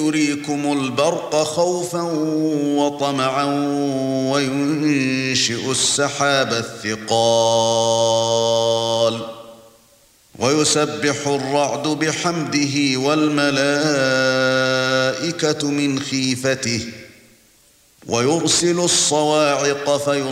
يريكم البرق خوفا وطمعا وينشئ السحاب الثقال ويسبح الرعد بحمده والملائكة من خيفته ويرسل الصواعق